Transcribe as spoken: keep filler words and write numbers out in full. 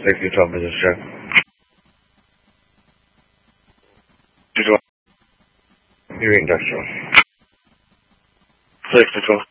six to twelve business check. You're industrial. six to twelve.